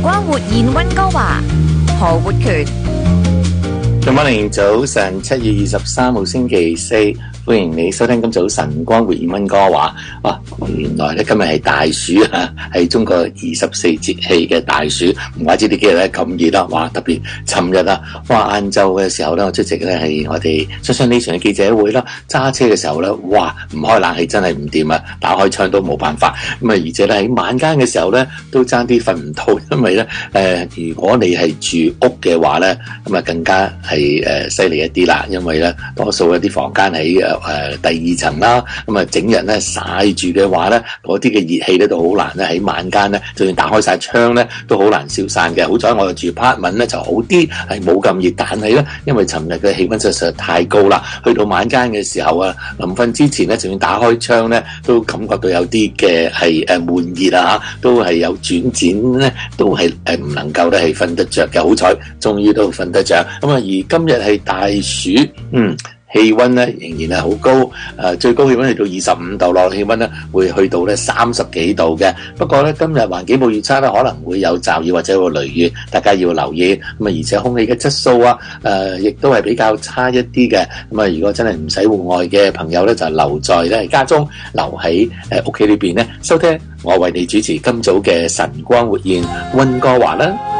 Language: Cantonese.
光活現溫哥華，何活權。 Good morning，早晨，7月23號星期四，歡迎你收聽今早晨光活現溫哥華。原來咧今日係大暑啊，係中國24節氣嘅大暑。唔怪之呢幾日咧咁熱啦，哇！特別尋日啊，哇！晏晝嘅時候咧，我出席咧係我哋Sunshine Nation嘅記者會啦。揸車嘅時候咧，哇！唔開冷氣真係唔掂啊，打開窗都冇辦法。咁啊，而且咧喺晚間嘅時候咧，都爭啲瞓唔到，因為咧如果你係住屋嘅話咧，咁啊更加係犀利一啲啦，因為咧多數一啲房間喺第二層啦，咁啊整日咧曬住嘅話咧，嗰啲嘅熱氣咧都好難咧喺晚間咧，就算打開晒窗咧都好難消散嘅。好彩我住 apartment 咧就好啲，係冇咁熱，但係咧因為尋日嘅氣溫實在太高啦，去到晚間嘅時候啊，臨瞓之前咧，就算打開窗咧，都感覺到有啲嘅係悶熱啊，都係有轉轉咧，都係唔能夠咧係瞓得着嘅。好彩終於都瞓得着。咁啊，而今日係大暑，氣溫咧仍然係好高，最高氣溫去到25度，落氣溫咧會去到咧30幾度嘅。不過咧今日環境部預測咧可能會有驟雨或者會雷雨，大家要留意。咁啊，而且空氣嘅質素啊，亦都係比較差一啲嘅。咁啊，如果真係唔使戶外嘅朋友咧，就留在咧家中，留喺屋企裏邊咧收聽我為你主持今早嘅晨光活現溫哥華啦。